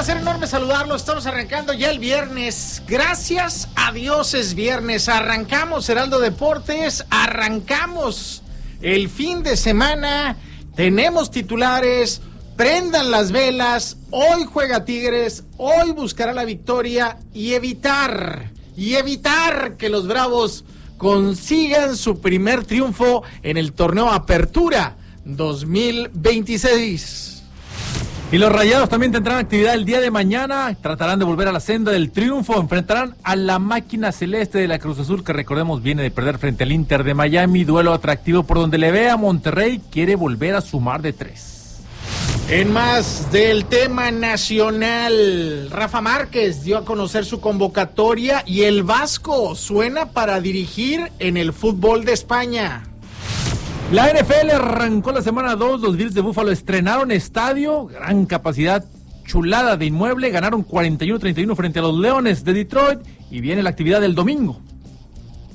placer enorme saludarlos. Estamos arrancando ya el viernes. Gracias a Dios es viernes. Arrancamos Heraldo Deportes. Arrancamos el fin de semana. Tenemos titulares. Prendan las velas. Hoy juega Tigres. Hoy buscará la victoria y evitar que los Bravos consigan su primer triunfo en el torneo Apertura 2026. Y los Rayados también tendrán actividad el día de mañana, tratarán de volver a la senda del triunfo, enfrentarán a la máquina celeste de la Cruz Azul, que recordemos viene de perder frente al Inter de Miami, duelo atractivo por donde le ve a Monterrey, quiere volver a sumar de 3. En más del tema nacional, Rafa Márquez dio a conocer su convocatoria y el Vasco suena para dirigir en el fútbol de España. La NFL arrancó la semana 2, los Bills de Buffalo estrenaron estadio, gran capacidad, chulada de inmueble, ganaron 41-31 frente a los Leones de Detroit y viene la actividad del domingo.